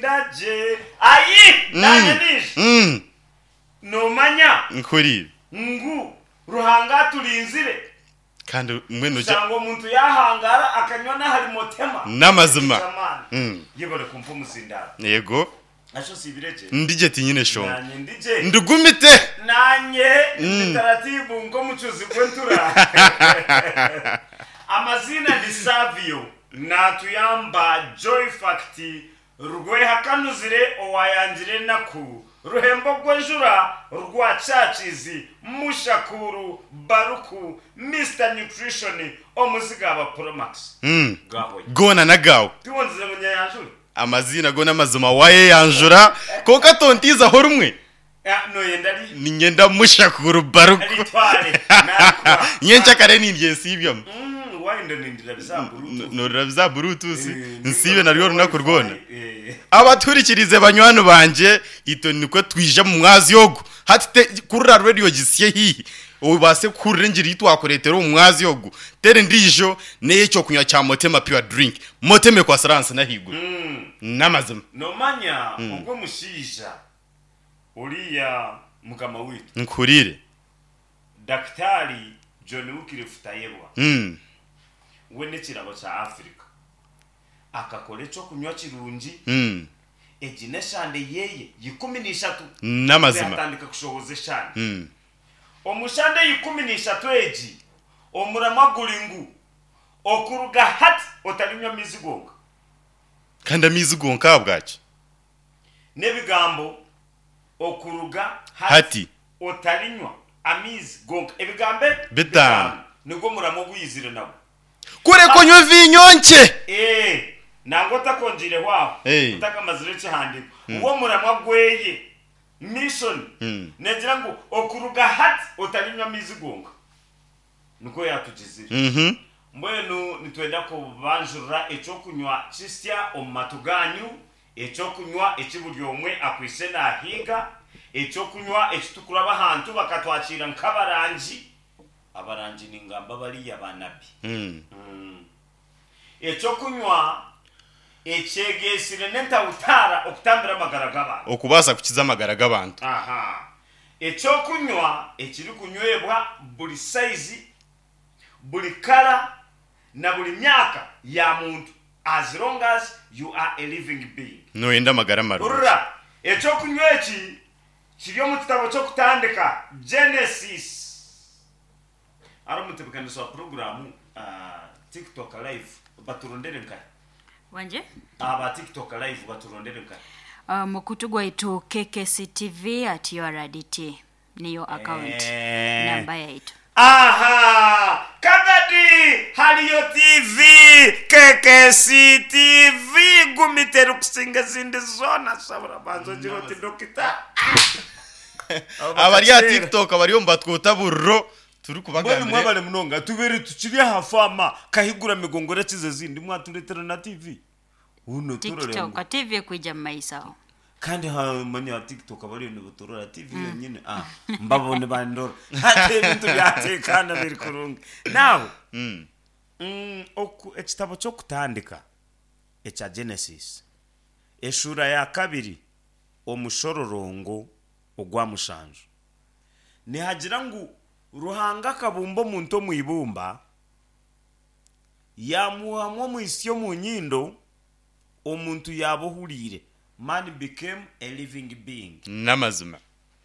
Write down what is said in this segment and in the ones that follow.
ndaje ayi ndaje nomanya nkuri ngu ruhanga tulinzire kandi mweno cyangwa umuntu yahangara akanywa hari motema namazima yebole kumva musindara yego asho sibireje ndije tinyine sho nanye ndije ndugumite nanye taratibu ngo mucuzi kwentura amazina ni Savio natuyamba Joy Facti rugwe hakanuzire owayanjire naku ruhembo gwenjura rwa chachizi mushakuru baruku Mr Nutrition omuziga aba Promax gaho gona nagawo tiwonze munyayanjura amazina gona mazuma waye yanjura ko katontiza horumwe no yendari ni ngenda mushakuru baruku alitware nyencha kare ni ndiye sibyo winde nindira bizaburutu no bizaburutu nsibe nariyo runako rwona abaturikirize banywano banje ito niko twija mu mwazi yogo hati kurra radio gisye hi ubase kurengiri twakoretero mu mwazi yogo tere ndijo neye cyo kunywa cya motema pure drink moteme kwa saranse nahigo namazima no manya ubwo mushija uriya mukama witu nkurire daktari John Ukirifutayebwa we n'ikirabo cya Afrika akakore cyo kunywa kirungi ejine shande yeye 13 namazima yatandika kushoboza shande omushande 13 eji omurama gulingu okuruga hati otalinywa mizigonga kanda mizigonga bwaci nebigambo okuruga hati otalinywa amizi gonga ebigambe bitanu nigo muramo gwizire nabo kure konywe vinyonche nango takonjire wao utaka mazirece handi uwo muramwa gweye mission negira ngo okuruga hati otalinywa mizigonga nuko yatugizire mbwenu nitwenda ko banjura echo kunywa chistia omatuganyu echo kunywa ekiburyo omwe akwise na hinga echo kunywa ekitukura bahantu bakatwakira nkabarangi abarangi ningamba bali yabanabi echo kunywa echegesire nenta utara okutambira magaragaba okubasa kukiza magaragabantu echo kunywa ekiri kunywebwa buli size buli kala na buli myaka ya muntu as long as you are a living being no enda magara maru echo kunywa eki kiri mu kitabo cyo kutandika Genesis aramutebukanisa so program TikTok live baturondere nkaya wanje aba TikTok live baturondere nkaya mukutugwa itu KKCTV at URDT niyo account namba yetu kagadi haliyo TV KKCTV gumiteru kusinga zindi zona sabura banzo jiroti dokita abari ya TikTok abari mbatwota burro turi kubaganira bwe mwabale munonga tubere tukiri hafama kahigura migongora kize zindi mwaturetera na TV uno turore TikTok TV kwijya maisa kandi mani ya TikTok abari no butorora TV yonyine mbabone bandora hate bintu byatekana biri kurunga now oku ekitabo cyo kutandika echa Genesis eshura ya kabiri omushororongo ogwa mushanju ni hagira ngo ruhanga kabumbo muntu mu ibumba yamuhamwe mu isyo mu nyindo omuntu yabohurire man became a living being namazima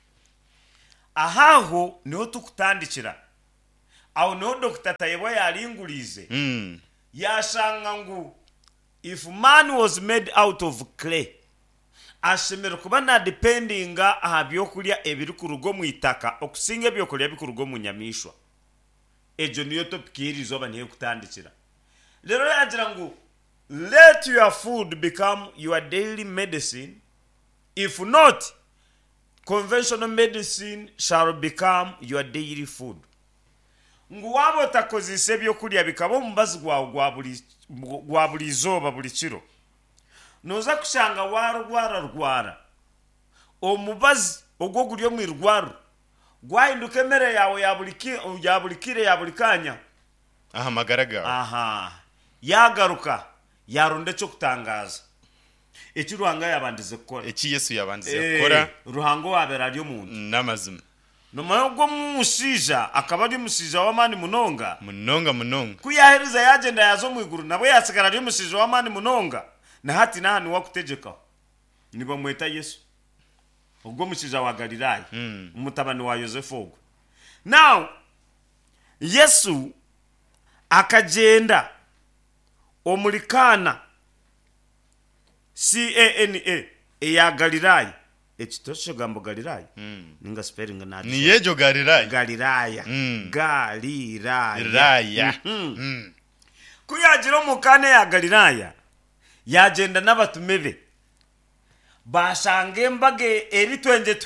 ahaho niho tukutandikira aho niho Dr. Tayebwa yaringurize yashanga ngo if man was made out of clay ashemera kuba na dependinga ahabyo kulya ebiri ku rugo mu itaka okusinga ebyo kulya bikurugo mu nyamishwa ejo niyo topic irizo baniye kutandikira rero yagira ngo let your food become your daily medicine if not conventional medicine shall become your daily food ngo wabo takozise byo kulya bikabo mubazi gwa buli zoba buli kiro noza kushanga warwara omubazi ogwo guryo mu irwaro gwahinduka mere yawe ya bulikire ya bulikanya magaraga yagaruka yaronde cyo kutangaza ekiruhanga yabandize kukora eki Yesu yabandize kukora ruhango wabera ryo muntu n'amazima nomayo go musija akaba ari musija w'amani munonga kuyahereza yagenda yazo mu iguru nabo yasigara ari musija w'amani munonga na hati nahani wakutegeka niba mweta Yesu ubwo musija wa Galilaya umutabani wa Yosefu ubwo now Yesu akagenda omulikana CANA ya Galilaya ekitosho gambo Galilaya ninga spelling na ni yejo Galilaya Galilaya kuyagira omukane ya Galilaya yagenda n'abatumebe bashange mbage eri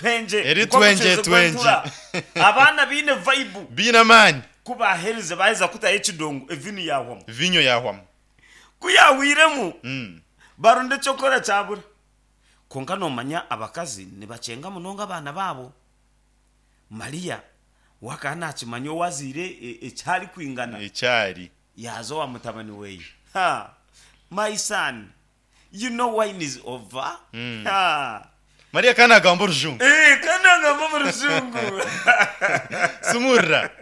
2020 abana bine vibe bina mani kuba herize bahiza kuta ekidongo vinyo yahwam kuyawiremu baronde chokora cyabura konka no manya abakazi nibacenga munonga abana babo Maria wakana kimanyo wazire ecyari kwingana ecyari yazo wa mutabani weyi my son you know wine is over Maria kana gambo rujungu kana gambo rujungu sumurra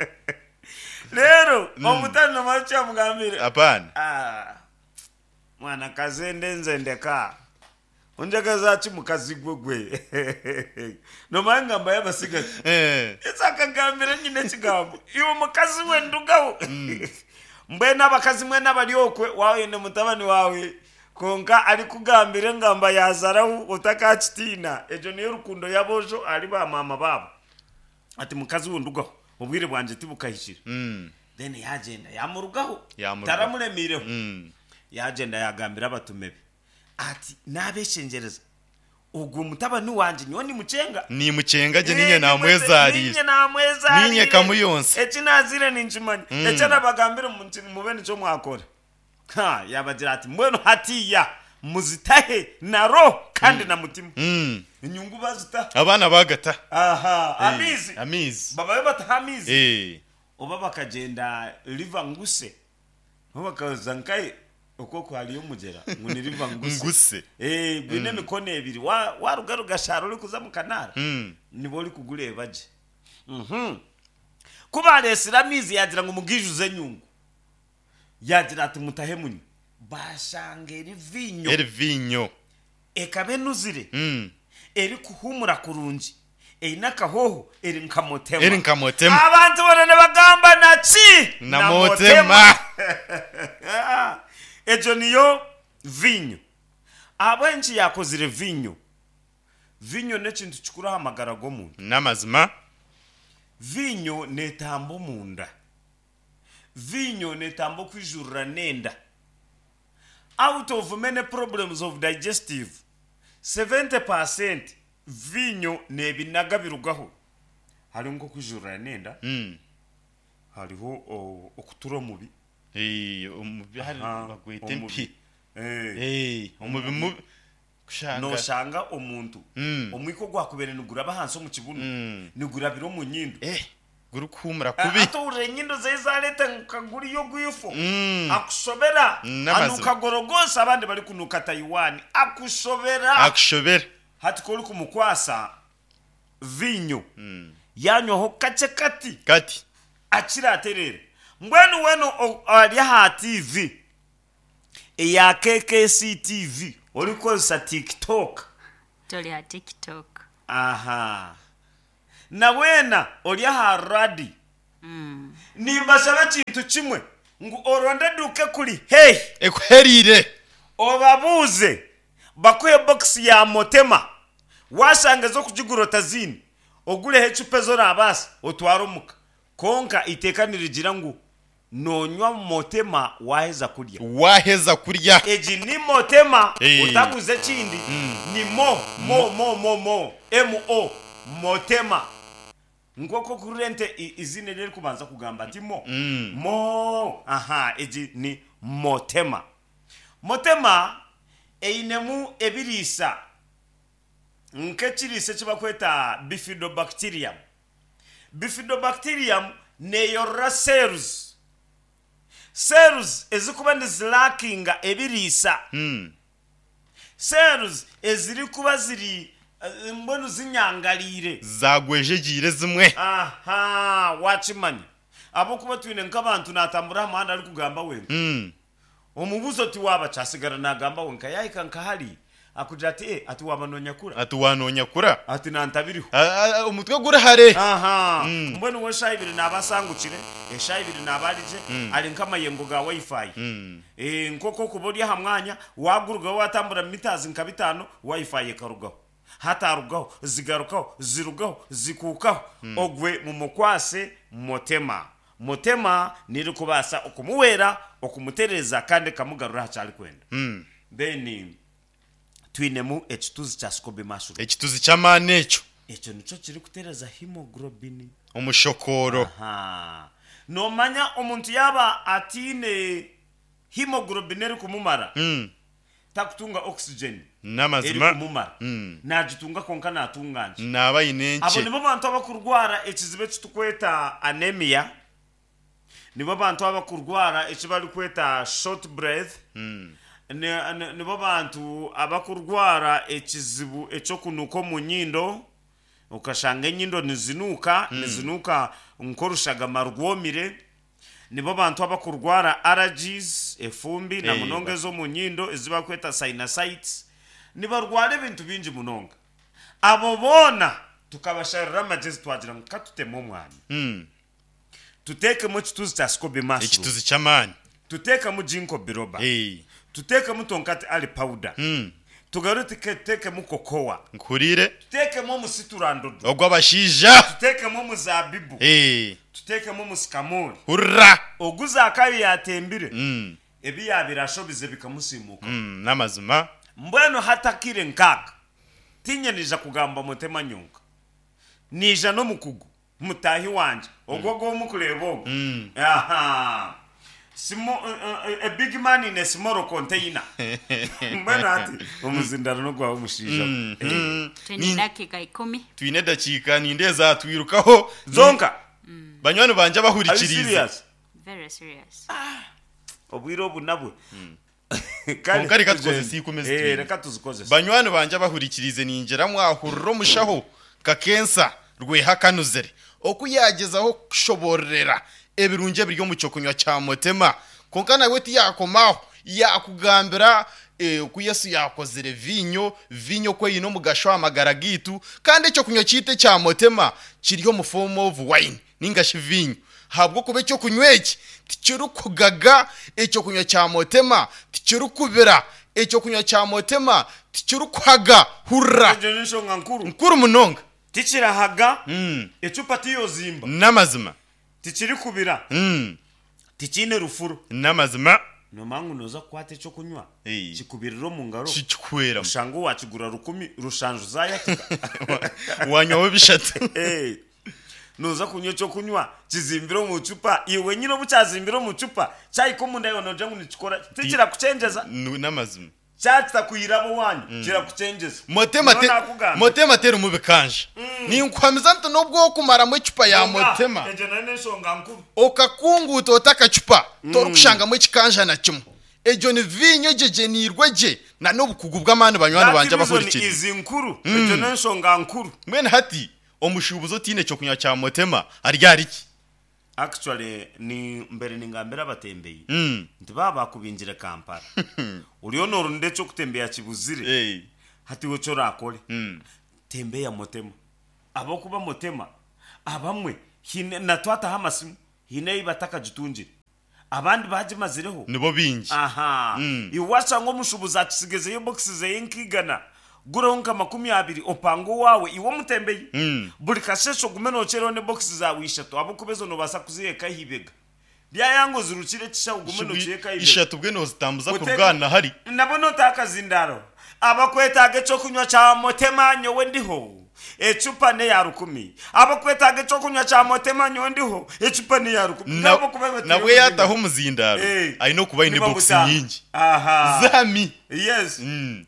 lero omutano macha mugambire apana mwana kazende nzendeka unjaga zachi mukazi gwegwe no mangamba yabasiga isakagambire nyine kigambo iwo mukazi wendugawo mbena abakazi mwe n'abaliokwe wawe ne mutabani wawe konka ari kugambire ngamba yazaraho utakachitina ejo niyo rukundo yabojo ari ba mama babo ati mukazi wendugaho ubwire bwanje tibukahishira then yagenda yamurugaho taramuremireho yagenda yagambira abatumebe ati nabeshengereza ubwo mutabani wanje nyoni mucenga ni mucenga je ninye namwezarira ninye kamuyonse ekinazire ninjimanye ecana bagambira mubene cyo mwakora yabagira ati mbweno hatiya muzitahe naro kandi na mutima inyungu bazita abana bagata amizi baba batahamizi oba bakagenda river nguse bakazankai okoko haliyo mugera nguni river nguse bine mikone ebiri warugaruga sharo likuza mu kanara nibo uri kugureba je kuba resiramizi yagira ngo mugijuze nyungu yagira ati mutahe munyi bashange rivinyo ekabe nuzire eri kuhumura kurunji nakahoho eri nkamotema abantu bonane bagamba na motema ejo niyo vinyo abenshi yakozire vinyo nekintu kikura hamagara go muntu namazima vinyo netambo munda vinyo netambo kwijurura nenda out of many problems of digestive 70% vinyo nebinaga birugaho hari nko kwijurura nenda hariho okutura mubi umubi hari bagwete mpi umubi mubi no shanga omuntu omwiko gwakubere nugura bahanso mu kibuno nugura biro mu nyindo gurukumura kubi ature nyindo zezaleta nkaguri yo gwifo akushobera anukagorogosa abandi bari kunuka Taiwan akushobera hati koli kumukwasa vinyo yanyoho kati akira aterere mbwenu weno ali ha TV ya KKC TV oliko sa TikTok toli ha TikTok na wena oli ha radi nimbasaba kintu kimwe ngo oronde duke kuri ekuherire obabuze bakuye box ya motema wasanga zo kujigurota zini ogule hechupe zo rabasa otwarumuka konka itekanirigira ngo nonywa motema waheza kurya eji ni motema utakuze kindi ni mo motema ngoko kurente izine rero kubanza kugamba ati mo eji ni motema einemu ebirisa nkekirisa kibakweta bifidobacterium neyorra cells ezikuba nizlakinga ebirisa cells eziri kuba ziri mbonu zinyangalire zagwejegire zimwe aha wachimanya abo kuba twine nk'abantu natambura amahanda ari kugamba wenka omubuzo tiwaba chasigara nagamba wenka yayika nkahali akuja ati wabanonyakura ati wanonyakura ati nantabiriho umutwe gure hare aha mbona wo shayibiri nabasangukire eshayibiri nabalije ali nk'amayengo ga wifi nkoko kuborya hamwanya waguruga watambura mitazi nka 5 wifi ikarugaho hatarugaho zigarukaho zirugaho zikukaho ogwe mu mukwase motema niri kubasa okumuwera okumutereza kandi kamugarura hacali kwenda then twinemu ekituzi cha scobe mushroom ekituzi cy'amane echo nico kiri kutereza hemoglobin umushokoro aha no manya omuntu yaba atine hemoglobin eri kumumara takutunga oxygen namazima eri kumumara najitunga konka natunganje naba inenche abo nibo bantu abakurwara ekizibe kitukweta anemia nibo bantu abakurwara ekibali kweta short breath nibo bantu abakurwara ekizibu echokunuko mu nyindo ukashanga nyindo nizinuka nkorushaga marwomire nibo bantu abakurwara allergies efumbi na munonga zo mu nyindo eziba kweta sinusitis nibarwara ibintu binji munonga abo bona tukabasharira amagezi twagira nkatutemo umwana tuteke mu kituzi cha scobe mushroom ekituzi cy'amane tuteka mu ginkgo biloba tuteke mu tonkati ali powder tugaruti teke mu kokoa nkurire tuteke mu musiturandodo ogwabashija tuteke mu muzabibu tuteke mu muskamuri hurra oguza akabi yatembire ebi yabirasho bize bikamusimuka namazima mbweno hatakire nkaka tinyenija kugamba mutema nyunga nija no mukugu mutahi wanje ogwogo mukulebo aha simo a big man in a small container mbona ati umuzindaro no gwa umushija ni dakika 10 twine dakika nindeza twirukaho zonka banywano banje bahurikiriza very serious obwiro bunabwe kari katukoze sikumeze reka tuzikoze banywano banje bahurikirize ninjira mwahurro mushaho kakensa rwehakanuzere okuyagezaho kushoborera ebirunje biryo mu cyokunywa cya motema konka nawe ti yakomaho yakugambira kuyesu yakozere vinyo ko yino mugasho amagara gitu kandi cyo kunywa cyite cya motema kiryo mu form of wine ningashi vinyo habwo kube cyo kunyweki tikiru kugaga ecyo kunywa cya motema tikiru kubira ecyo kunywa cya motema tikiru kwaga hurra jenisho nkuru munonga tikira haga ecupa tiyo zimba namazima tikiri kubira tikine rufuru namazima no mangu noza kwate cyo kunywa kikubiriro mu ngaro kikwera ushango wakigura 10 rushanju zayatika wanyowe bishate noza kunywa cyo kunywa kizimbiro mu cupa iwe nyino bucazimbiro mu cupa cyayiko munda yo noje ngunikikora tikira kucengeza namazima cyatsa kuyirabo wanyu kira kucengeza motema tera umubikanje ni nkwamiza nto nobwo kumara mu cupa ya motema eje nane songa nkuru okakunguta otaka cupa tori kushanga mu kikanja na kimwe ejo ni vinyo jeje nirweje na nobukugu bw'amani banywano banje bakurikira izi nkuru eje nane songa nkuru mwene hati omushubuzo tine cyo kunywa cya motema aryariki actually ni mbere ningambira batembeye ntibaba kubinjira Kampala uriyo norunde cyo kutembea kibuzire hati wocho rakore tembeya motema abo kuba motema abamwe hine natwata hamasimu hine ibataka jitunjire abandi baje mazireho nibo bingi aha iwasha ngo mushubuza kisigeze yo box ze yinkigana guronka 20 opango wawe iwo mutembeye buri kashesho gumeno chero ne box za wishatu abo kubezo no basa kuziyeka hibega bya yango zirukire kisha ugumeno cheka hibega ishatu bwe no zitambuza kurwana hari nabono takazindaro abakwetaga cyo kunywa cha motema nyowe ndiho ecupa ne ya 10 abakwetaga cyo kunywa cha motema nyowe ndiho ecupa ne ya 10 nabwe yataho muzindaro ari no kuba ine box nyingi aha zami yes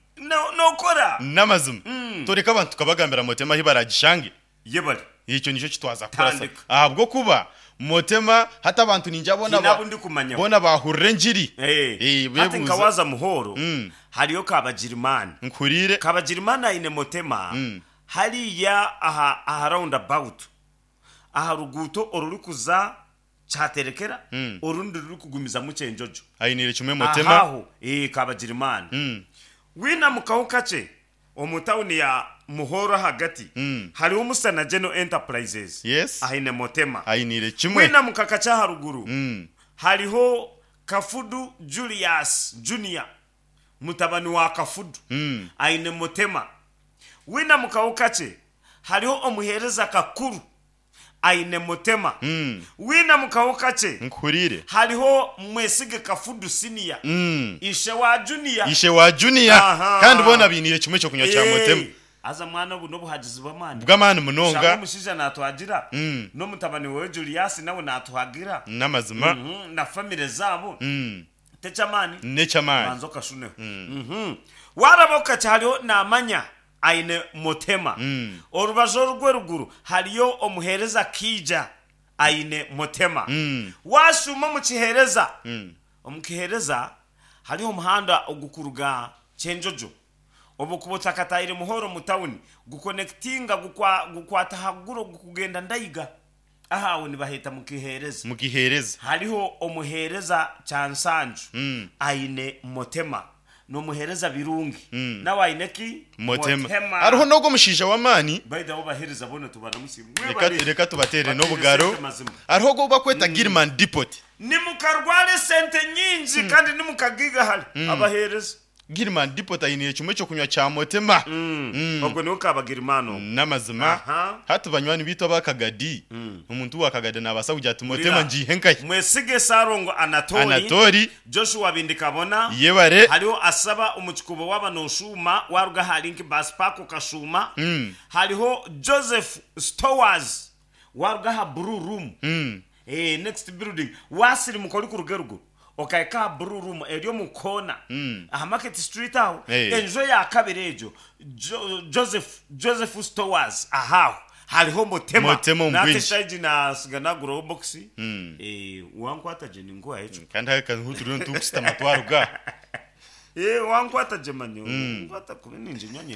no kora namazuma toreka abantu kabagambira motema hibaragishange yebali icyo nico kitwaza kurasa ahabwo kuba motema hata abantu ninja bona bahurre njiri hati nkawaza muhoro hariyo kabagirimani nkurire kabagirimani aine motema hariya aha roundabout aha ruguto oruri kuza cyaterekera urundi ruri kugumiza mu cyenjojo ayinire kimwe motema aho kabagirimani wina mukaho kace omutawuni ya muhoro hagati hariho Musana General Enterprises ahine motema ayinire kimwe wina mukakacha haruguru hariho Kafudu Julius Junior mutabani wa Kafudu ayine motema wina mukaho kace hariho omuhereza kakuru ayine motema wina mukaho kace nkurire hariho Mwesige Kafudu Senior ishe wa junior kandi bona binire kimwe cyo kunywa cya motema aza mwana buno buhagizi bamana bw'amana munonga shaka mushija natwagira no mutabani wa Julius nawe natwagira namazima na family zabo techamani nechamani banzo kashuneho waraboka cyariho namanya aine motema orubajo rugweruguru hariyo omuhereza kija aine motema washuma mu kihereza omukihereza hariyo umuhanda ogukuruga cyenjojo obukubutsa katayire muhoro mutawuni guconnectinga gukwata haguro kugenda ndayiga ahawe ni baheta mukihereza hariho omuhereza cyansanju aine motema no muhereza birungi nawe aineki motema ariho nogo mushija wamani baida obahereza bono tubana musimu reka tubatere no bugaro ariho go bakweta Gilman Depot ni mukarwale sente nyinji kandi ni mukagiga hali abahereza Gilman Depot ayinire kimwe cyo kunywa cya motema ubwo niwo kabagirimano namazima hatu banywani bito bakagadi umuntu wakagada nabasa kujya motema njihenkaye Mwesige Sarongo Anatori Joshua Bindikabona yebare hariho asaba umukikubo w'abanoshuma waruga harinki baspark kashuma hariho Joseph Stowers waruga ha Blue Room next building wasiri mukori ku rugerugo okaika Blue Room elyo mukona aha Market Street aho enjo ya kabirejo Joseph Stowers aha hariho motema nakishaji na sigana grow box wankwata je ningoa ejo kandi haka huturu ntukusita matwaruga wankwata je manyo ngwata kuninje nyanye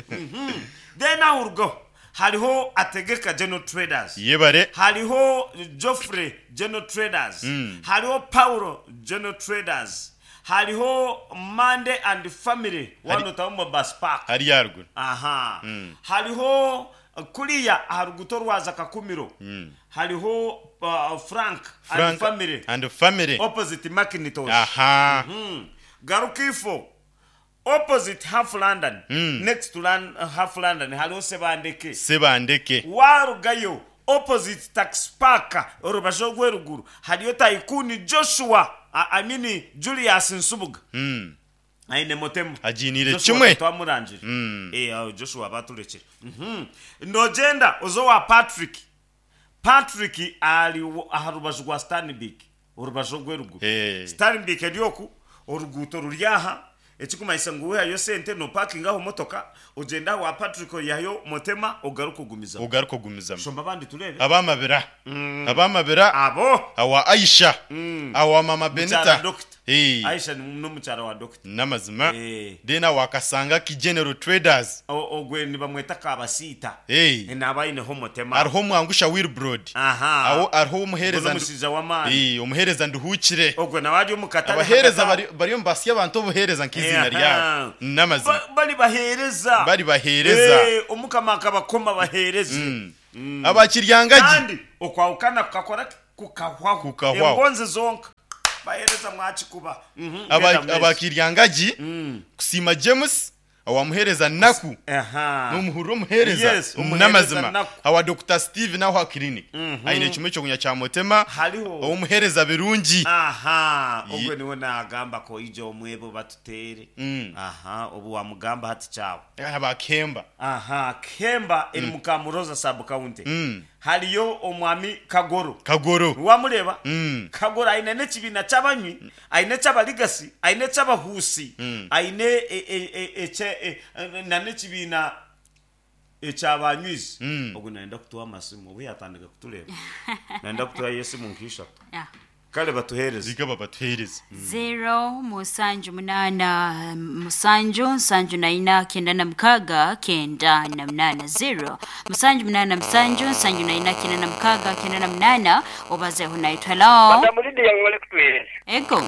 then urgo hariho Ategeka General Traders yebare hariho Geoffrey General Traders hariho Paulo General Traders hariho Mande and Family wano taumba baspark hari yargo hariho kuriya harugutorwaza kakumiro hariho Frank and Family opposite Macintosh Garukifo opposite Half London next to Half London hariho Sebandeke warugayo opposite Tax Park orubasho gweruguru hariyo Taikuni Joshua Julius Nsubuga aine motema ajinire kimwe twamurangira Joshua baturekera nogenda uzo wa Patrick ali aharubasho gwa Stanbic orubasho gweruguru Stanbic elyoku oruguto ruryaha ekikumayisa nguwe ayo sente no parking aho motoka ugenda wa Patrick yayo motema ugaruko gumiza shomba bandi turebe abamabera abo awa Aisha awa mama Benita Aisha no muchara wa doctor namazima dena wakasanga ki General Traders ogwe ni bamweta kabasita nabaine ho motema arho mwangusha Wilbrod aho arho umuhereza umuhereza nduhukire ogwe nabaje umukata abahereza bari mbasi abantu obuhereza nkizina rya namazima bari bahereza umukamaka bakoma bahereza abakiryangaji kandi okwawukana kukakora kukahwa imbonze zonka bahereza mwachikuba abakiryangaji kusima James awamuhereza naku n'umuhuro muhereza namazima awa Dr Steve naho ha clinic aine kimwe cyo kunya cya motema awo muhereza birungi ubwo niwe nagamba ko ije omwebo batutere ubu wa mugamba hati cyawo abakemba Kemba iri mukamuroza sub county hariyo omwami Kagoro wamureba Kagoro aine nekibina cyabanywi aine cyabaligasi aine cyabahusi aine na nekibina ekyabanywizi ogwo naenda kutuwa amasimu obu yatandika kutureba naenda kutuwa yesimu nkishatu kale batuhereze zikaba batuhereze 0 7 obazeho naitwa hello Madamulidi yangole kutuhereza. ego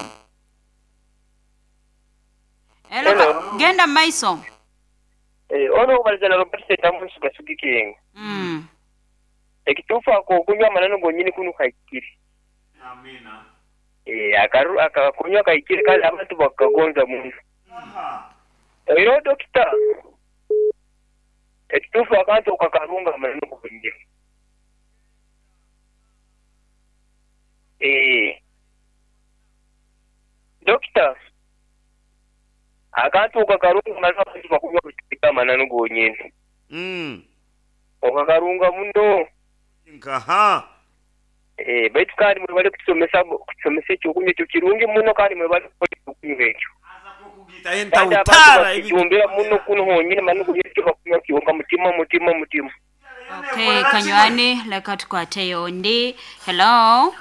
hello genda maiso Ono ubalizana Robert Setamu sugasugikinga. Ekitufa ko kunywa manano gonyini kunu kaikiri. amina Akakunywa kaikiri kale abantu bakagonza mundu. Yo dokita. Ekitufa akantu kakarunga manano gonyini. Dokita. Akantu kakarunga manano bakunywa kutika manano gonyini. Okakarunga mundo. nkaha Baitu kandi mwe bali kusomesa cyokunye cyo kirungi muno kandi mwe bali kunywa ekyo. kugita enta utara Ijumbira muno kuno honyine manu kugiryo bakunywa kiyonga mutima. okay kanywani leka tukwateyo ndi hello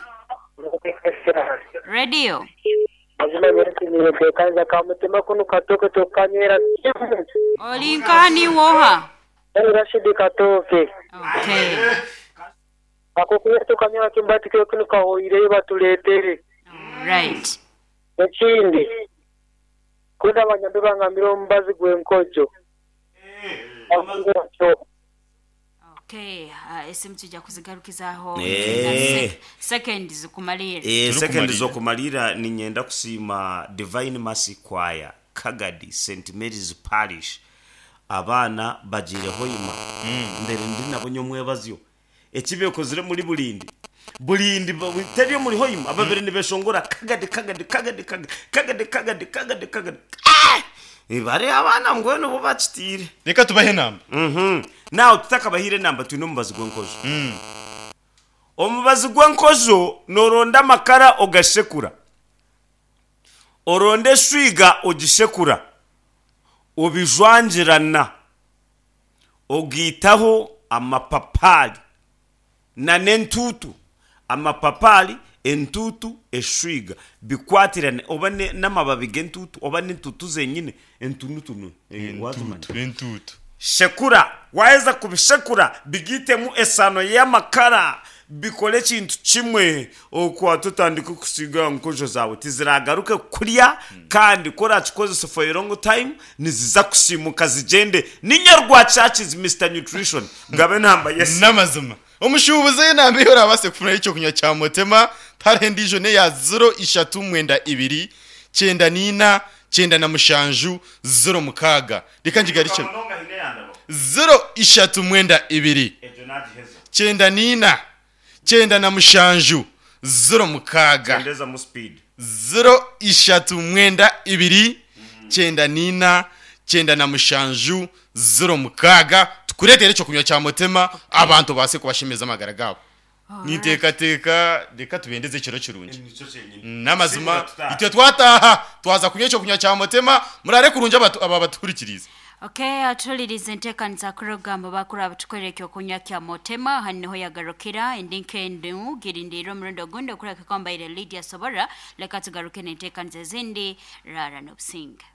radio Azima nyereke ni bekanza ka mutima kuno katoke tokanywera. olinkani woha Rashidi katoke. okay Akokuya tokanywera kimbati kyo kuno kahoire batuletere. right Ekindi. Kuda abanyambe ngambiro mbazi gwenkojo. okay esimu tujja kuzigarukizaho Eh. second zikumalira second zokumalira ninyenda kusima Divine Mercy Choir Kagadi St Mary's Parish abana bagire hoima ndere ndi nabo nyomwebazyo ekibe kozire muri bulindi teri muri hoima ababere nibeshongora kagadi ibare abana ngweno bo bacitire reka tubahe namba nawe tutakabahire namba tuno mubazi gwenkozo omubazi gwenkozo noronda makara ogashekura oronde swiga ogishekura obijwanjirana ogitaho amapapali na nentutu amapapali entutu eswiga bikwatirane oba n'amababi gentutu oba n'entutu zenyine entunutunu entutu shekura waweza kubishekura bigitemu esano y'amakara bikole kintu kimwe okwa tutandika kusiga nkojo zawe tiziragaruke kurya kandi kora kikoze for a long time niziza kusimuka zigende ninyarwa churches Mr Nutrition ngabe namba yes namazima omushubuze nambe yora base kufuna icyo kunywa cya motema parendi jone ya 0312 94 na mushanju 0 mukaga rikanjigarice 0312 94 na mushanju 0 mukaga ndeza mu speed 0312 94 na mushanju 0 mukaga tukuretere cyo kunywa cya motema abantu base kubashimeza amagara gabo niteka reka tubendeze kiro kirungi namazima ityo twataha twaza kunywa cyo kunywa cya motema murare kurunja aba baturikiriza okay atulirize ntekanisa kurogamba bakura abatukorera cyo kunywa cya motema haniho yagarukira endinkendu girindiro murundo gundo kureka kwamba ile Lydia Sobora leka tugaruke ntekanisa zindi rara no singa